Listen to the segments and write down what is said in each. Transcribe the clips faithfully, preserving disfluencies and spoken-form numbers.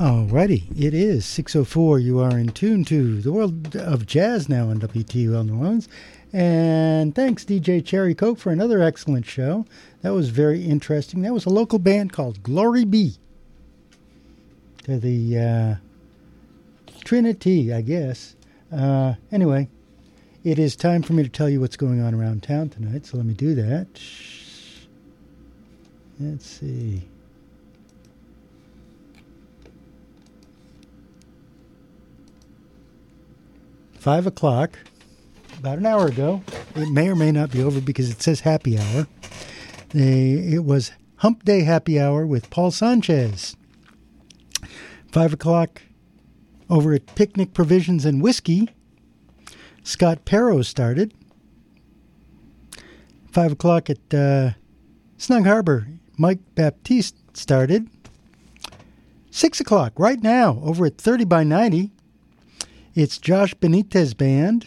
Alrighty, it is six oh four. You are in tune to the world of jazz now on W T U L New Orleans. And thanks, D J Cherry Coke, for another excellent show. That was very interesting. That was a local band called Glory Be. They're the uh, Trinity, I guess. Uh, anyway, it is time for me to tell you what's going on around town tonight, so let me do that. Let's see. Five o'clock, about an hour ago. It may or may not be over because it says happy hour. They, it was Hump Day Happy Hour with Paul Sanchez. Five o'clock over at Picnic Provisions and Whiskey. Scott Perrow started. Five o'clock at uh, Snug Harbor. Mike Baptiste started. Six o'clock right now over at thirty by ninety. It's Josh Benitez Band.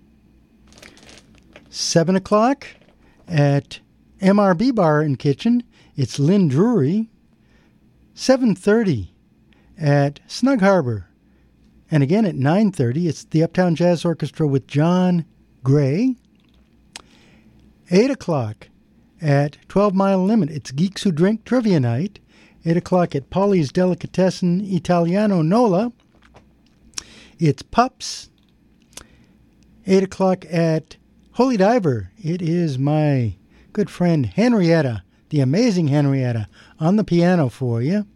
Seven o'clock at M R B Bar and Kitchen. It's Lynn Drury. Seven thirty at Snug Harbor. And again at nine thirty, it's the Uptown Jazz Orchestra with John Gray. Eight o'clock at twelve Mile Limit. It's Geeks Who Drink Trivia Night. Eight o'clock at Polly's Delicatessen Italiano Nola. It's Pups. Eight o'clock at Holy Diver. It is my good friend Henrietta, the amazing Henrietta, on the piano for you.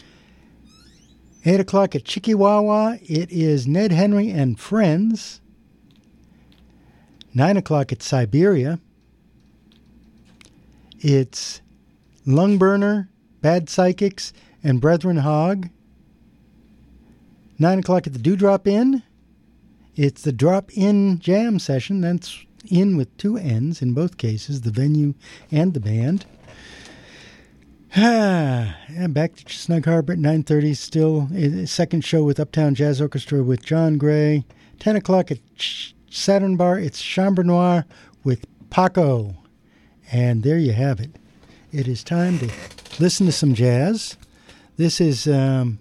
Eight o'clock at Chikiwawa. It is Ned Henry and Friends. Nine o'clock at Siberia. It's Lungburner, Bad Psychics, and Brethren Hogg. Nine o'clock at the Dewdrop Inn. It's the Drop-In Jam Session. That's in with two N's in both cases, the venue and the band. Ah, and back to Snug Harbor at nine thirty. Still a second show with Uptown Jazz Orchestra with John Gray. Ten o'clock at Saturn Bar. It's Chambre Noire with Paco. And there you have it. It is time to listen to some jazz. This is um,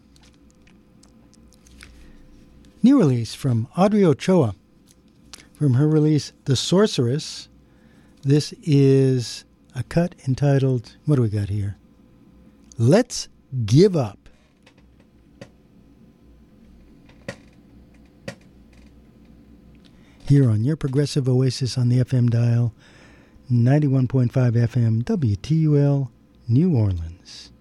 new release from Audrey Ochoa. From her release, The Sorceress. This is a cut entitled, what do we got here? Let's Give Up. Here on your Progressive Oasis on the F M dial, ninety-one point five F M, W T U L, New Orleans.